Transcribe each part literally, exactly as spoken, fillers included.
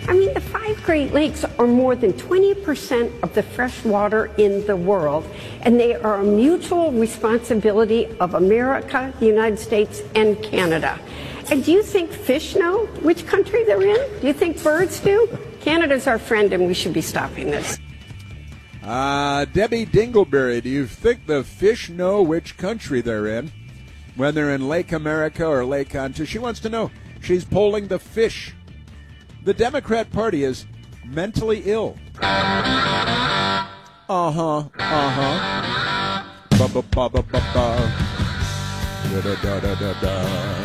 I mean, the five Great Lakes are more than twenty percent of the fresh water in the world, and they are a mutual responsibility of America, the United States, and Canada. And do you think fish know which country they're in? Do you think birds do? Canada's our friend, and we should be stopping this. Uh, Debbie Dingleberry, do you think the fish know which country they're in when they're in Lake America or Lake Ontario? She wants to know. She's polling the fish. The Democrat Party is mentally ill. Uh-huh, uh-huh. Ba-ba-ba-ba-ba-ba. Da-da-da-da-da-da.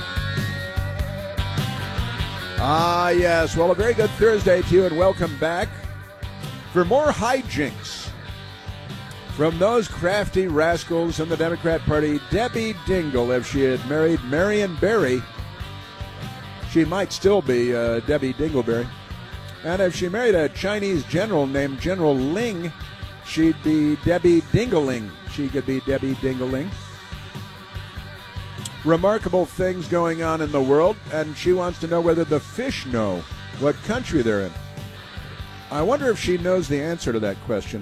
Ah, yes. Well, a very good Thursday to you, and welcome back for more hijinks from those crafty rascals in the Democrat Party. Debbie Dingle, if she had married Marion Barry, she might still be uh, Debbie Dingleberry. And if she married a Chinese general named General Ling, she'd be Debbie Dingeling. She could be Debbie Dingeling. Remarkable things going on in the world, and she wants to know whether the fish know what country they're in. I wonder if she knows the answer to that question.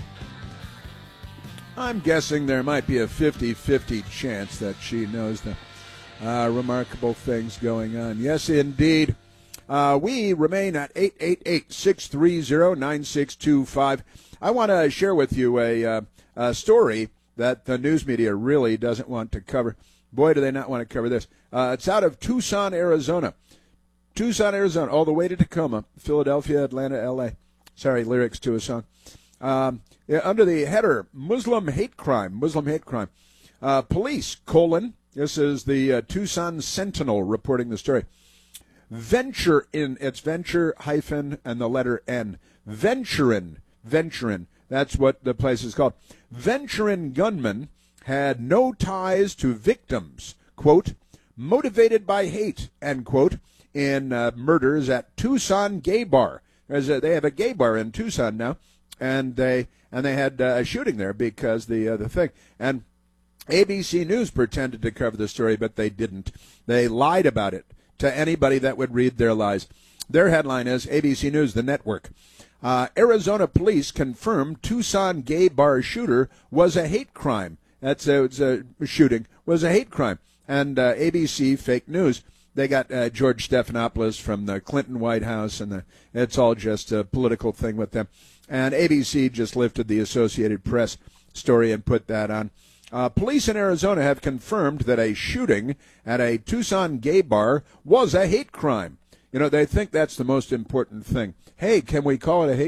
I'm guessing there might be a fifty-fifty chance that she knows the uh, remarkable things going on. Yes, indeed. Uh, we remain at eight eight eight, six three zero, nine six two five. I want to share with you a, uh, a story that the news media really doesn't want to cover. Boy, do they not want to cover this. Uh, it's out of Tucson, Arizona. Tucson, Arizona, all the way to Tacoma, Philadelphia, Atlanta, L A. Sorry, lyrics to a song. Um, yeah, under the header, Muslim hate crime, Muslim hate crime. Uh, police, colon, this is the uh, Tucson Sentinel reporting the story. Venture in, it's venture hyphen and the letter N. Venturin, Venturin, that's what the place is called. Venturin gunmen had no ties to victims, quote, motivated by hate, end quote, in uh, murders at Tucson Gay Bar. There's a, they have a gay bar in Tucson now, and they and they had uh, a shooting there because the uh, the thing. And A B C News pretended to cover the story, but they didn't. They lied about it to anybody that would read their lies. Their headline is A B C News, the network. Uh, Arizona police confirmed Tucson gay bar shooter was a hate crime. That's a, it's a shooting was a hate crime. And uh, A B C fake news. They got uh, George Stephanopoulos from the Clinton White House, and the, it's all just a political thing with them. And A B C just lifted the Associated Press story and put that on. Uh, police in Arizona have confirmed that a shooting at a Tucson gay bar was a hate crime. You know, they think that's the most important thing. Hey, can we call it a hate